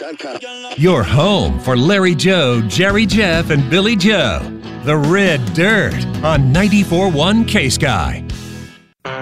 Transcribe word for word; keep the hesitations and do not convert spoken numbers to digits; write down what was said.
dot com. Your home for Larry Joe, Jerry Jeff, and Billy Joe. The Red Dirt on ninety-four point one K-Sky.